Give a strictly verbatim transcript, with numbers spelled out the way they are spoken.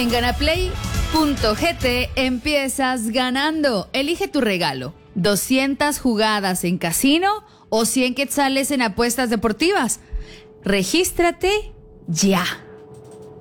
En ganaplay punto g t empiezas ganando. Elige tu regalo. doscientas jugadas en casino o cien quetzales en apuestas deportivas. Regístrate ya.